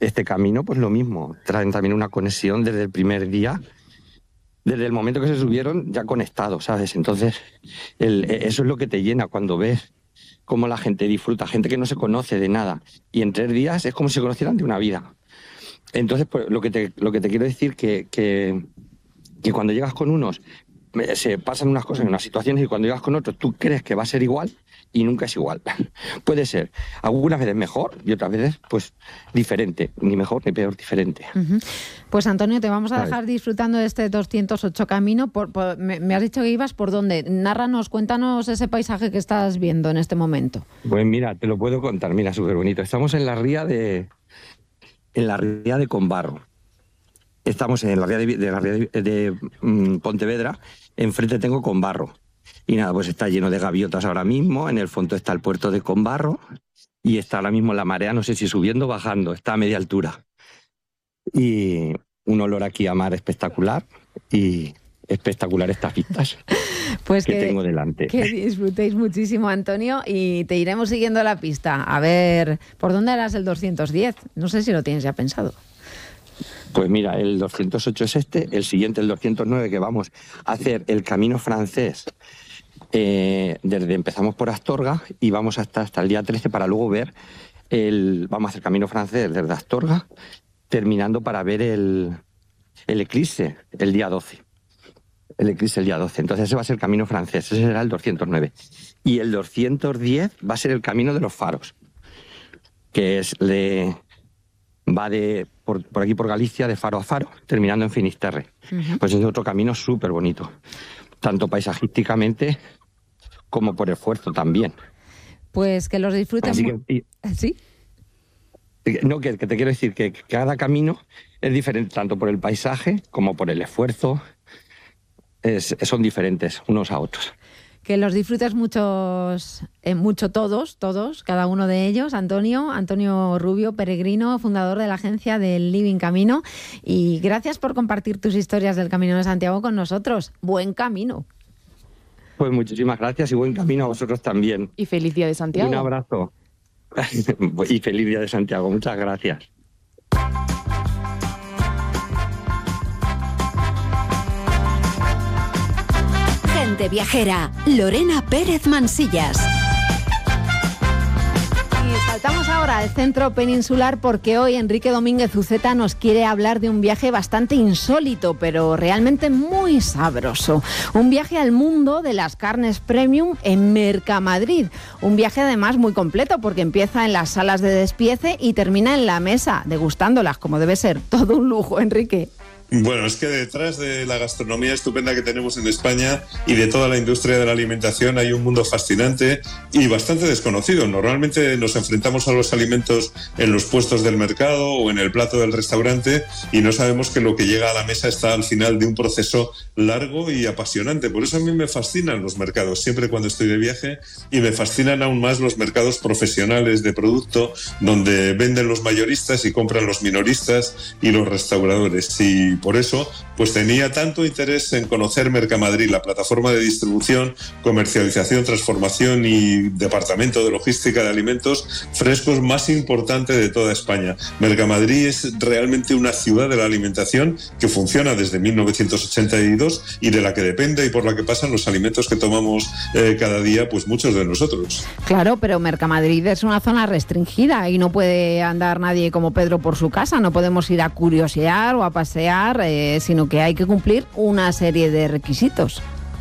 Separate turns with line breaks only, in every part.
este camino, pues lo mismo, traen también una conexión desde el primer día, desde el momento que se subieron ya conectados, ¿sabes? Entonces, eso es lo que te llena cuando ves cómo la gente disfruta, gente que no se conoce de nada, y en 3 días es como si se conocieran de una vida. Entonces, pues, lo que te quiero decir que cuando llegas con unos, se pasan unas cosas en unas situaciones, y cuando llegas con otros, tú crees que va a ser igual, y nunca es igual. Puede ser algunas veces mejor y otras veces pues diferente, ni mejor ni peor, diferente.
Uh-huh. Pues Antonio, te vamos a dejar disfrutando de este 208 camino. Me has dicho que ibas por dónde. Nárranos, cuéntanos ese paisaje que estás viendo en este momento.
Pues mira, te lo puedo contar, mira, súper bonito. Estamos en la ría de Combarro. Estamos en la ría de Pontevedra. Enfrente tengo Combarro. Y nada, pues está lleno de gaviotas ahora mismo. En el fondo está el puerto de Combarro y está ahora mismo la marea, no sé si subiendo o bajando, está a media altura. Y un olor aquí a mar espectacular, y espectacular estas vistas
pues
que tengo delante.
Que disfrutéis muchísimo, Antonio, y te iremos siguiendo la pista. A ver, ¿por dónde harás el 210? No sé si lo tienes ya pensado.
Pues mira, el 208 es el siguiente, el 209, que vamos a hacer el camino francés. Empezamos por Astorga y vamos hasta el día 13 para luego ver vamos a hacer camino francés desde Astorga, terminando para ver el eclipse el día 12. El eclipse el día 12. Entonces ese va a ser el camino francés, ese será el 209. Y el 210 va a ser el camino de los faros, que va por aquí por Galicia, de faro a faro, terminando en Finisterre. Uh-huh. Pues es otro camino súper bonito, tanto paisajísticamente como por esfuerzo también.
Pues que los disfruten. ¿Sí?
No, que te quiero decir que cada camino es diferente, tanto por el paisaje como por el esfuerzo. Son diferentes unos a otros.
Que los disfrutes mucho todos, cada uno de ellos. Antonio Rubio, peregrino, fundador de la agencia del Living Camino. Y gracias por compartir tus historias del Camino de Santiago con nosotros. Buen camino.
Pues muchísimas gracias y buen camino a vosotros también.
Y feliz Día de Santiago.
Un abrazo. Y feliz Día de Santiago. Muchas gracias.
Gente Viajera, Lorena Pérez Mansillas.
Y saltamos ahora al centro peninsular porque hoy Enrique Domínguez Uceta nos quiere hablar de un viaje bastante insólito, pero realmente muy sabroso. Un viaje al mundo de las carnes premium en Mercamadrid. Un viaje además muy completo porque empieza en las salas de despiece y termina en la mesa, degustándolas como debe ser. Todo un lujo, Enrique.
Bueno, es que detrás de la gastronomía estupenda que tenemos en España y de toda la industria de la alimentación hay un mundo fascinante y bastante desconocido. Normalmente nos enfrentamos a los alimentos en los puestos del mercado o en el plato del restaurante y no sabemos que lo que llega a la mesa está al final de un proceso largo y apasionante. Por eso a mí me fascinan los mercados, siempre cuando estoy de viaje, y me fascinan aún más los mercados profesionales de producto, donde venden los mayoristas y compran los minoristas y los restauradores. Y por eso pues tenía tanto interés en conocer Mercamadrid, la plataforma de distribución, comercialización, transformación y departamento de logística de alimentos frescos más importante de toda España. Mercamadrid es realmente una ciudad de la alimentación que funciona desde 1982 y de la que depende y por la que pasan los alimentos que tomamos cada día, pues muchos de nosotros.
Claro, pero Mercamadrid es una zona restringida y no puede andar nadie como Pedro por su casa, no podemos ir a curiosear o a pasear, sino que hay que cumplir una serie de requisitos.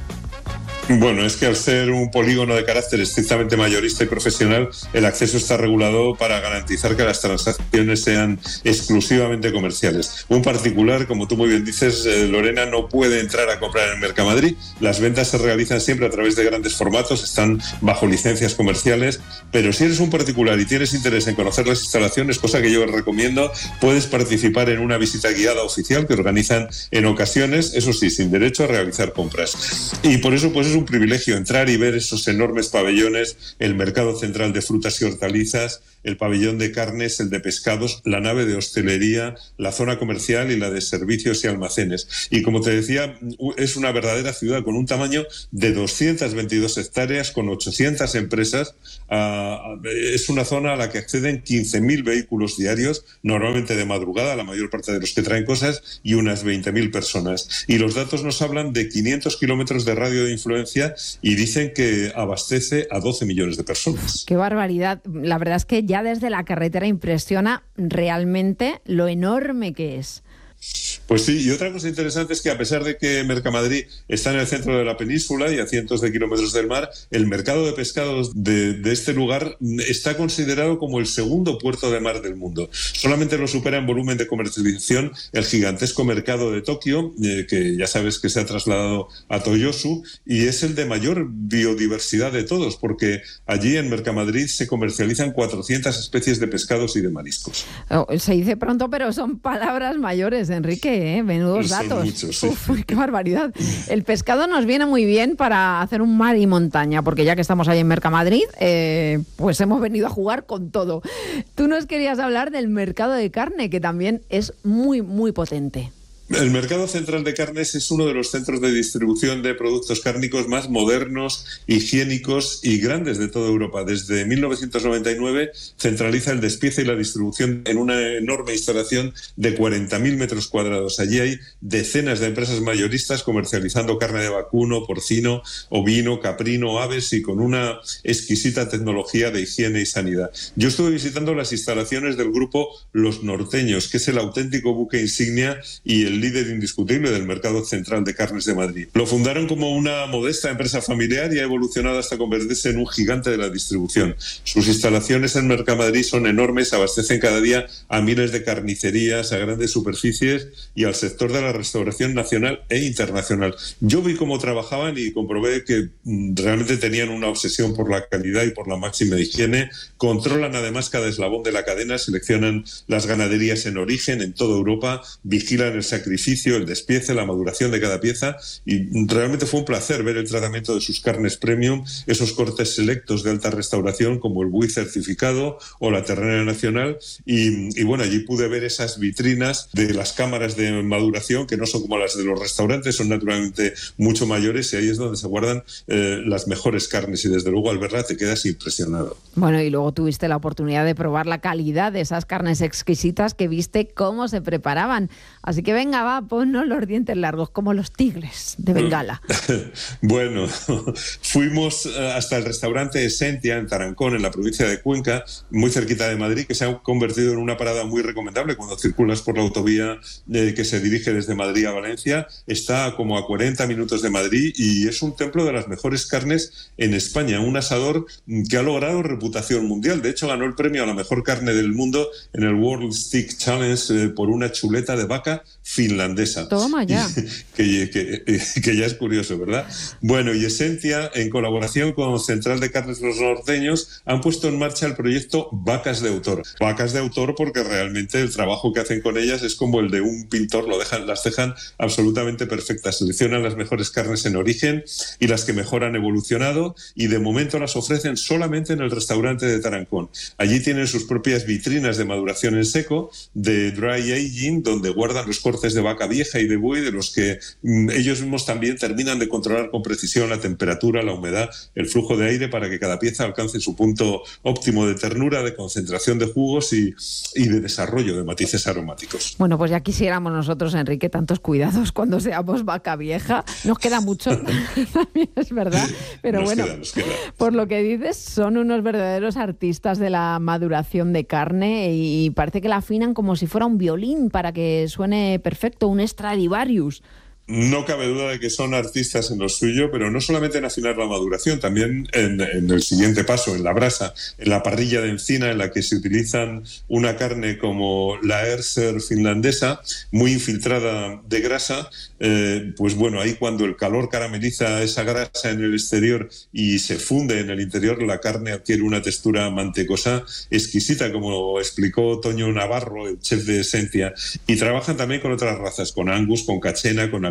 Bueno, es que al ser un polígono de carácter estrictamente mayorista y profesional, el acceso está regulado para garantizar que las transacciones sean exclusivamente comerciales. Un particular, como tú muy bien dices, Lorena, no puede entrar a comprar en Mercamadrid. Las ventas se realizan siempre a través de grandes formatos, están bajo licencias comerciales, pero si eres un particular y tienes interés en conocer las instalaciones, cosa que yo recomiendo, puedes participar en una visita guiada oficial que organizan en ocasiones, eso sí, sin derecho a realizar compras. Y por eso, pues es un privilegio entrar y ver esos enormes pabellones, el mercado central de frutas y hortalizas, el pabellón de carnes, el de pescados, la nave de hostelería, la zona comercial y la de servicios y almacenes. Y como te decía, es una verdadera ciudad con un tamaño de 222 hectáreas, con 800 empresas. Es una zona a la que acceden 15.000 vehículos diarios, normalmente de madrugada, la mayor parte de los que traen cosas, y unas 20.000 personas. Y los datos nos hablan de 500 kilómetros de radio de influencia y dicen que abastece a 12 millones de personas.
¡Qué barbaridad! La verdad es que ya desde la carretera impresiona realmente lo enorme que es.
Pues sí, y otra cosa interesante es que a pesar de que Mercamadrid está en el centro de la península y a cientos de kilómetros del mar, el mercado de pescados de este lugar está considerado como el segundo puerto de mar del mundo. Solamente lo supera en volumen de comercialización el gigantesco mercado de Tokio, que ya sabes que se ha trasladado a Toyosu, y es el de mayor biodiversidad de todos, porque allí en Mercamadrid se comercializan 400 especies de pescados y de mariscos.
Se dice pronto, pero son palabras mayores, Enrique. Menudos datos.
Muchos, sí.
Uf, qué barbaridad. El pescado nos viene muy bien para hacer un mar y montaña, porque ya que estamos ahí en Mercamadrid, pues hemos venido a jugar con todo. Tú nos querías hablar del mercado de carne, que también es muy, muy potente.
El mercado central de carnes es uno de los centros de distribución de productos cárnicos más modernos, higiénicos y grandes de toda Europa. Desde 1999 centraliza el despiece y la distribución en una enorme instalación de 40.000 metros cuadrados. Allí hay decenas de empresas mayoristas comercializando carne de vacuno, porcino, ovino, caprino, aves y con una exquisita tecnología de higiene y sanidad. Yo estuve visitando las instalaciones del grupo Los Norteños, que es el auténtico buque insignia y el líder indiscutible del mercado central de carnes de Madrid. Lo fundaron como una modesta empresa familiar y ha evolucionado hasta convertirse en un gigante de la distribución. Sus instalaciones en Mercamadrid son enormes, abastecen cada día a miles de carnicerías, a grandes superficies y al sector de la restauración nacional e internacional. Yo vi cómo trabajaban y comprobé que realmente tenían una obsesión por la calidad y por la máxima higiene. Controlan además cada eslabón de la cadena, seleccionan las ganaderías en origen en toda Europa, vigilan el sacrificio, el despiece, la maduración de cada pieza, y realmente fue un placer ver el tratamiento de sus carnes premium, esos cortes selectos de alta restauración como el buey certificado o la ternera nacional, y bueno, allí pude ver esas vitrinas de las cámaras de maduración que no son como las de los restaurantes, son naturalmente mucho mayores, y ahí es donde se guardan las mejores carnes, y desde luego al verla te quedas impresionado.
Bueno, y luego tuviste la oportunidad de probar la calidad de esas carnes exquisitas que viste cómo se preparaban. Así que venga, va, ponnos los dientes largos, como los tigres de Bengala.
Bueno, fuimos hasta el restaurante Esentia en Tarancón, en la provincia de Cuenca, muy cerquita de Madrid, que se ha convertido en una parada muy recomendable cuando circulas por la autovía que se dirige desde Madrid a Valencia. Está como a 40 minutos de Madrid y es un templo de las mejores carnes en España, un asador que ha logrado reputación mundial. De hecho, ganó el premio a la mejor carne del mundo en el World Steak Challenge por una chuleta de vaca finlandesa.
Toma ya.
Que ya es curioso, ¿verdad? Bueno, y Esentia, en colaboración con Central de Carnes Los Norteños, han puesto en marcha el proyecto Vacas de Autor. Vacas de autor porque realmente el trabajo que hacen con ellas es como el de un pintor, las dejan absolutamente perfectas. Seleccionan las mejores carnes en origen y las que mejor han evolucionado, y de momento las ofrecen solamente en el restaurante de Tarancón. Allí tienen sus propias vitrinas de maduración en seco, de dry aging, donde guardan los cortes de vaca vieja y de buey, de los que ellos mismos también terminan de controlar con precisión la temperatura, la humedad, el flujo de aire, para que cada pieza alcance su punto óptimo de ternura, de concentración de jugos y de desarrollo de matices aromáticos.
Bueno, pues ya quisiéramos nosotros, Enrique, tantos cuidados cuando seamos vaca vieja. Nos queda mucho, también es verdad, pero nos queda. Por lo que dices, son unos verdaderos artistas de la maduración de carne, y parece que la afinan como si fuera un violín para que suene perfecto, un Stradivarius.
No cabe duda de que son artistas en lo suyo, pero no solamente en afinar la maduración, también en el siguiente paso, en la brasa, en la parrilla de encina, en la que se utilizan una carne como la Erser finlandesa, muy infiltrada de grasa. Pues bueno, ahí cuando el calor carameliza esa grasa en el exterior y se funde en el interior, la carne adquiere una textura mantecosa exquisita, como explicó Toño Navarro, el chef de Esentia. Y trabajan también con otras razas, con Angus, con Cachena, con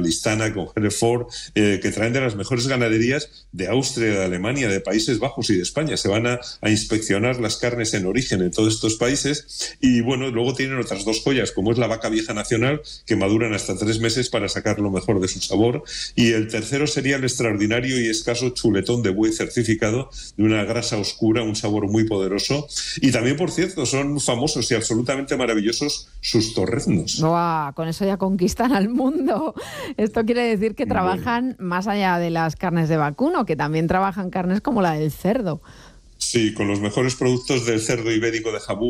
Alistana, con Hereford, que traen de las mejores ganaderías de Austria, de Alemania, de Países Bajos y de España. Se van a inspeccionar las carnes en origen en todos estos países y bueno, luego tienen otras 2 joyas, como es la vaca vieja nacional, que maduran hasta 3 meses para sacar lo mejor de su sabor, y el tercero sería el extraordinario y escaso chuletón de buey certificado, de una grasa oscura, un sabor muy poderoso, y también, por cierto, son famosos y absolutamente maravillosos sus torreznos.
¡Buah! Con eso ya conquistan al mundo. Esto quiere decir que trabajan más allá de las carnes de vacuno, que también trabajan carnes como la del cerdo.
Sí, con los mejores productos del cerdo ibérico de Jabú,